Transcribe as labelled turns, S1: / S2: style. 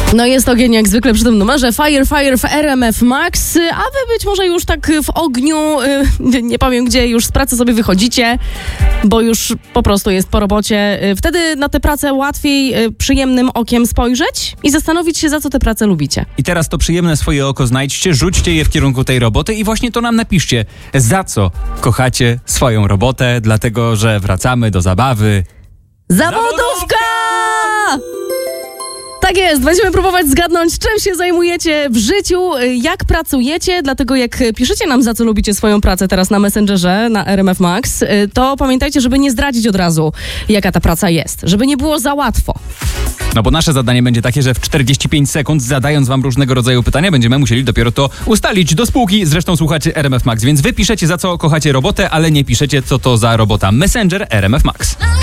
S1: No jest ogień jak zwykle przy tym numerze. Fire w RMF Max, a wy być może już tak w ogniu, nie powiem gdzie, już z pracy sobie wychodzicie, bo już po prostu jest po robocie. Wtedy na tę pracę łatwiej przyjemnym okiem spojrzeć i zastanowić się, za co tę pracę lubicie.
S2: I teraz to przyjemne swoje oko znajdźcie, rzućcie je w kierunku tej roboty i właśnie to nam napiszcie. Za co kochacie swoją robotę? Dlatego, że wracamy do zabawy.
S1: Zawodówka! Tak jest, będziemy próbować zgadnąć, czym się zajmujecie w życiu, jak pracujecie, dlatego jak piszecie nam, za co lubicie swoją pracę teraz na Messengerze, na RMF Max, to pamiętajcie, żeby nie zdradzić od razu, jaka ta praca jest, żeby nie było za łatwo.
S2: No bo nasze zadanie będzie takie, że w 45 sekund, zadając wam różnego rodzaju pytania, będziemy musieli dopiero to ustalić do spółki. Zresztą słuchacie RMF Max, więc wy piszecie, za co kochacie robotę, ale nie piszecie, co to za robota. Messenger RMF Max.